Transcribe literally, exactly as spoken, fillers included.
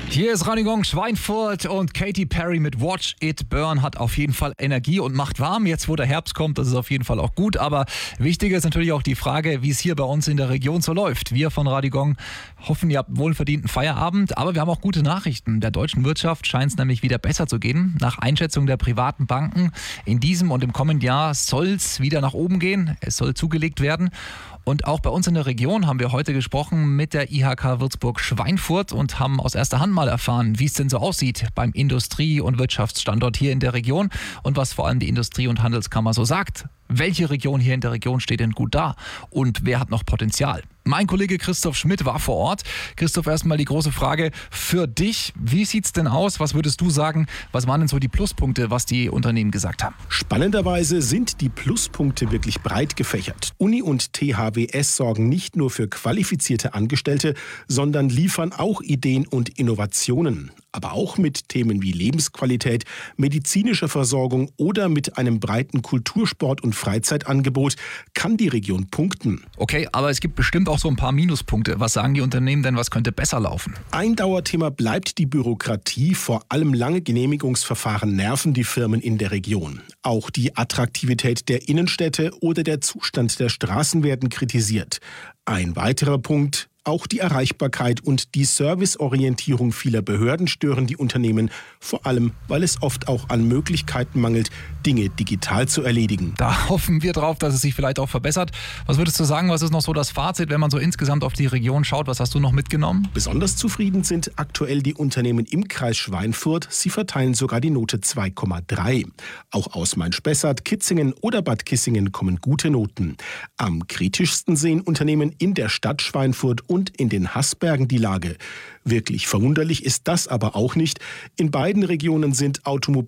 Hier ist Reinigung Schweinfurt und Katy Perry mit Watch It Burn hat auf jeden Fall Energie und macht warm. Jetzt, wo der Herbst kommt, das ist auf jeden Fall auch gut. Aber wichtiger ist natürlich auch die Frage, wie es hier bei uns in der Region so läuft. Wir von Radigong hoffen, ihr habt einen wohlverdienten Feierabend. Aber wir haben auch gute Nachrichten. Der deutschen Wirtschaft scheint es nämlich wieder besser zu gehen. Nach Einschätzung der privaten Banken in diesem und im kommenden Jahr soll es wieder nach oben gehen. Es soll zugelegt werden. Und auch bei uns in der Region haben wir heute gesprochen mit der I H K Würzburg Schweinfurt und haben aus erster Hand mal erfahren, wie es denn so aussieht beim Industrie- und Wirtschaftsstandort hier in der Region und was vor allem die Industrie- und Handelskammer so sagt. Welche Region hier in der Region steht denn gut da und wer hat noch Potenzial? Mein Kollege Christoph Schmidt war vor Ort. Christoph, erstmal die große Frage für dich. Wie sieht's denn aus? Was würdest du sagen? Was waren denn so die Pluspunkte, was die Unternehmen gesagt haben? Spannenderweise sind die Pluspunkte wirklich breit gefächert. Uni und T H W S sorgen nicht nur für qualifizierte Angestellte, sondern liefern auch Ideen und Innovationen. Aber auch mit Themen wie Lebensqualität, medizinischer Versorgung oder mit einem breiten Kultursport- und Freizeitangebot kann die Region punkten. Okay, aber es gibt bestimmt auch so ein paar Minuspunkte. Was sagen die Unternehmen denn, was könnte besser laufen? Ein Dauerthema bleibt die Bürokratie. Vor allem lange Genehmigungsverfahren nerven die Firmen in der Region. Auch die Attraktivität der Innenstädte oder der Zustand der Straßen werden kritisiert. Ein weiterer Punkt: Auch die Erreichbarkeit und die Serviceorientierung vieler Behörden stören die Unternehmen, vor allem, weil es oft auch an Möglichkeiten mangelt, Dinge digital zu erledigen. Da hoffen wir drauf, dass es sich vielleicht auch verbessert. Was würdest du sagen, was ist noch so das Fazit, wenn man so insgesamt auf die Region schaut? Was hast du noch mitgenommen? Besonders zufrieden sind aktuell die Unternehmen im Kreis Schweinfurt. Sie verteilen sogar die Note zwei Komma drei. Auch aus Main-Spessart, Kitzingen oder Bad Kissingen kommen gute Noten. Am kritischsten sehen Unternehmen in der Stadt Schweinfurt und in den Haßbergen die Lage. Wirklich verwunderlich ist das aber auch nicht. In beiden Regionen sind Automobil